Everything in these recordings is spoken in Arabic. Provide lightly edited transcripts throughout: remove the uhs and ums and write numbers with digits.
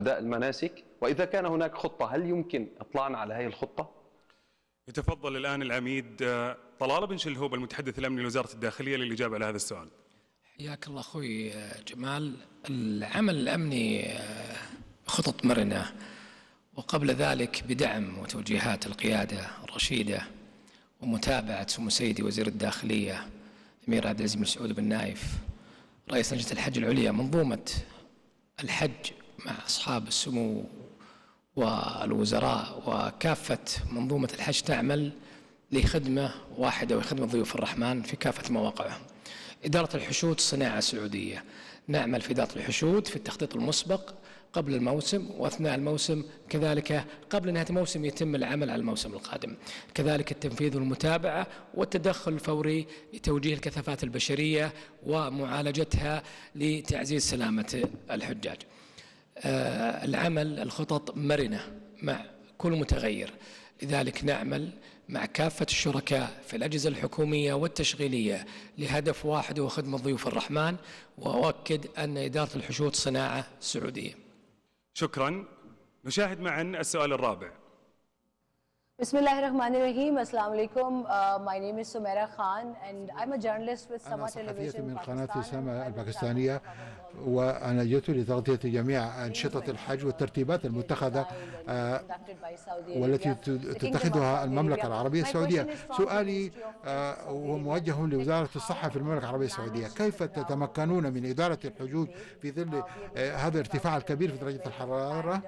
أداء المناسك؟ وإذا كان هناك خطة هل يمكن إطلاعنا على هذه الخطة؟ يتفضل الآن العميد طلال بن شلهوب المتحدث الأمني لوزارة الداخلية للإجابة على هذا السؤال. حياك الله أخوي جمال. العمل الأمني خطط مرنة، وقبل ذلك بدعم وتوجيهات القيادة الرشيدة ومتابعة سمو سيدي وزير الداخلية الأمير عبد العزيز بن سعود بن نايف رئيس لجنة الحج العليا، منظومة الحج مع أصحاب السمو والوزراء وكافة منظومة الحج تعمل لخدمة واحدة وخدمة ضيوف الرحمن في كافة مواقعهم. إدارة الحشود صناعة سعودية، نعمل في إدارة الحشود في التخطيط المسبق قبل الموسم وأثناء الموسم، كذلك قبل نهاية الموسم يتم العمل على الموسم القادم، كذلك التنفيذ والمتابعة والتدخل الفوري لتوجيه الكثافات البشرية ومعالجتها لتعزيز سلامة الحجاج. العمل الخطط مرنة مع كل متغير، لذلك نعمل مع كافة الشركاء في الأجهزة الحكومية والتشغيلية لهدف واحد وهو خدمة ضيوف الرحمن، وأؤكد أن إدارة الحشود صناعة سعودية. شكرا. نشاهد معا السؤال الرابع. Bismillahirrahmanirrahim. Assalamu alaikum. My name is Sumaira Khan and I'm a journalist with Sama Television من قناة سما الباكستانية، وأنا جئت لتغطية جميع أنشطة الحج والترتيبات المتخذة والتي تتخذها المملكة العربية السعودية. سؤالي هو موجه لوزارة الصحة في المملكة العربية السعودية: كيف تتمكنون من إدارة الحجوج في ظل هذا الارتفاع الكبير في درجة الحرارة؟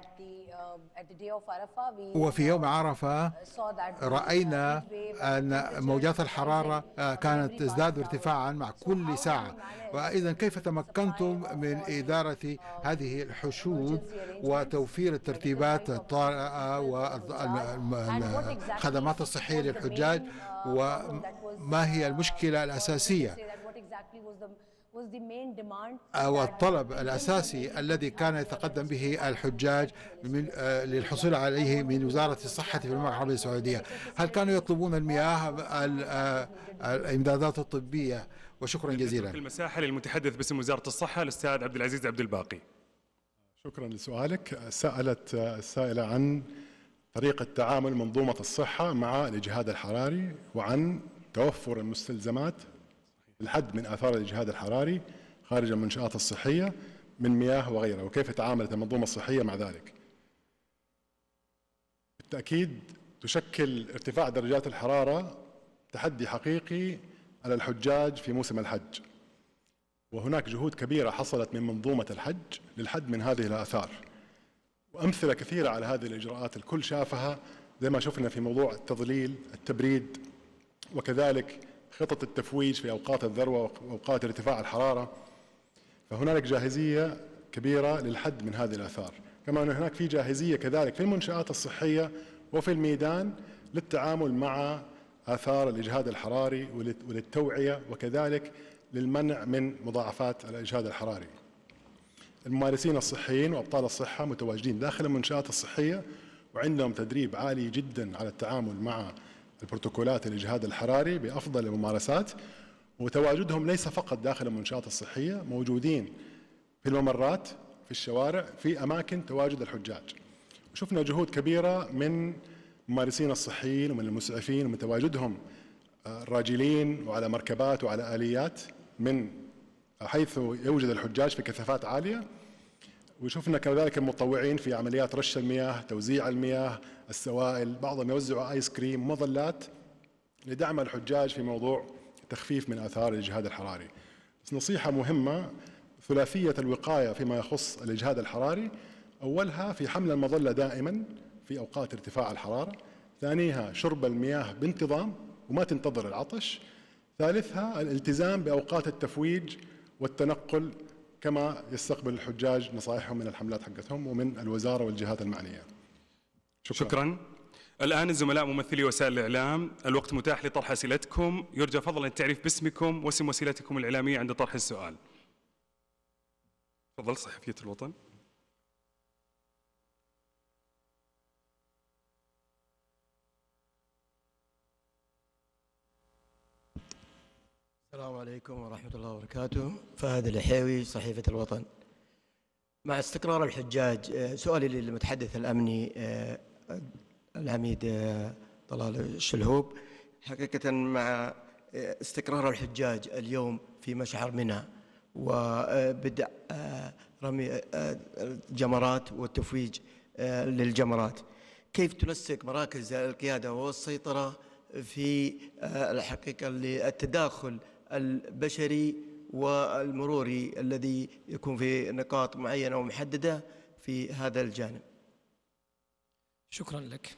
وفي يوم عرفة رأينا أن موجات الحرارة كانت تزداد ارتفاعا مع كل ساعة، وإذا كيف تمكنتم من إدارة هذه الحشود وتوفير الترتيبات الطارئة والخدمات الصحية للحجاج، وما هي المشكلة الأساسية أو الطلب الأساسي الذي كان يتقدم به الحجاج للحصول عليه من وزارة الصحة في المملكة العربية السعودية؟ هل كانوا يطلبون المياه، الإمدادات الطبية؟ وشكرا جزيلا. المساحة للمتحدث باسم وزارة الصحة الأستاذ عبد العزيز عبد الباقي. شكرا لسؤالك. سألت السائلة عن طريقة تعامل منظومة الصحة مع الإجهاد الحراري وعن توفر المستلزمات الحد من آثار الإجهاد الحراري خارج المنشآت الصحية من مياه وغيرها، وكيف تعاملت المنظومة الصحية مع ذلك. بالتأكيد تشكل ارتفاع درجات الحرارة تحدي حقيقي على الحجاج في موسم الحج، وهناك جهود كبيرة حصلت من منظومة الحج للحد من هذه الآثار، وأمثلة كثيرة على هذه الإجراءات الكل شافها، زي ما شفنا في موضوع التظليل، التبريد، وكذلك خطط التفويج في أوقات الذروة وأوقات ارتفاع الحرارة. فهنالك جاهزية كبيرة للحد من هذه الآثار، كما أن هناك في جاهزية كذلك في المنشآت الصحية وفي الميدان للتعامل مع آثار الإجهاد الحراري وللتوعية وكذلك للمنع من مضاعفات الإجهاد الحراري. الممارسين الصحيين وأبطال الصحة متواجدين داخل المنشآت الصحية وعندهم تدريب عالي جدا على التعامل مع البروتوكولات الإجهاد الحراري بأفضل الممارسات، وتواجدهم ليس فقط داخل المنشآت الصحية، موجودين في الممرات، في الشوارع، في أماكن تواجد الحجاج. شفنا جهود كبيرة من الممارسين الصحيين ومن المسعفين ومن تواجدهم الراجلين وعلى مركبات وعلى آليات من حيث يوجد الحجاج في كثافات عالية، وشفنا كذلك المتطوعين في عمليات رش المياه، توزيع المياه، السوائل، بعضهم يوزعوا آيس كريم، مظلات لدعم الحجاج في موضوع تخفيف من آثار الإجهاد الحراري. بس نصيحة مهمة: ثلاثية الوقاية فيما يخص الإجهاد الحراري، أولها في حمل المظلة دائما في أوقات ارتفاع الحرارة، ثانيها شرب المياه بانتظام وما تنتظر العطش، ثالثها الالتزام بأوقات التفويج والتنقل كما يستقبل الحجاج نصائحهم من الحملات حقتهم ومن الوزارة والجهات المعنية. شكرا. الآن الزملاء ممثلي وسائل الإعلام، الوقت متاح لطرح أسئلتكم، يرجى فضلا التعريف باسمكم واسم وسيلتكم الإعلامية عند طرح السؤال. تفضل صحفية الوطن. السلام عليكم ورحمة الله وبركاته. فهد الحيوي، صحيفة الوطن. مع استقرار الحجاج، سؤالي للمتحدث الأمني العميد طلال الشلهوب، حقيقة مع استقرار الحجاج اليوم في مشعر منى وبدء رمي الجمرات والتفويج للجمرات، كيف تنسق مراكز القيادة والسيطرة في الحقيقة للتداخل البشري والمروري الذي يكون في نقاط معينة ومحددة في هذا الجانب؟ شكرا لك.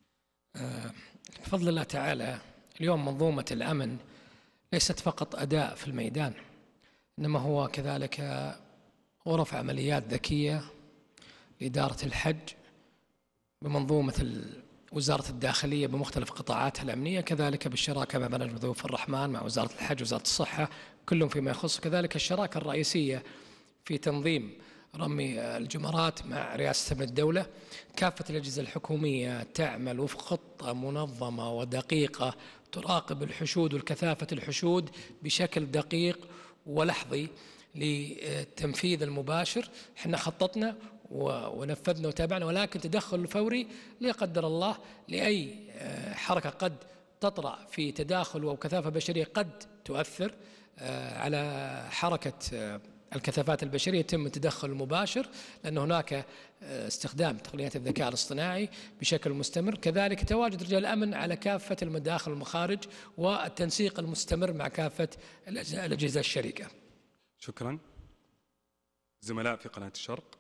بفضل الله تعالى اليوم منظومة الأمن ليست فقط أداء في الميدان، إنما هو كذلك غرف عمليات ذكية لإدارة الحج بمنظومة وزارة الداخلية بمختلف قطاعاتها الأمنية، كذلك بالشراكة مع برنامج ضيوف الرحمن مع وزارة الحج ووزارة الصحة كلهم فيما يخص، كذلك الشراكة الرئيسية في تنظيم رمي الجمرات مع رئاسة أمن الدولة. كافة الأجهزة الحكومية تعمل وفق خطة منظمة ودقيقة تراقب الحشود والكثافة الحشود بشكل دقيق ولحظي للتنفيذ المباشر. احنا خططنا ونفذنا وتابعنا، ولكن تدخل فوري لا قدر الله لأي حركة قد تطرأ في تداخل وكثافة بشرية قد تؤثر على حركة الكثافات البشرية، يتم التدخل المباشر، لأن هناك استخدام تقنيات الذكاء الاصطناعي بشكل مستمر، كذلك تواجد رجال الأمن على كافة المداخل والمخارج والتنسيق المستمر مع كافة الأجهزة الشريكة. شكرا. زملاء في قناة الشرق.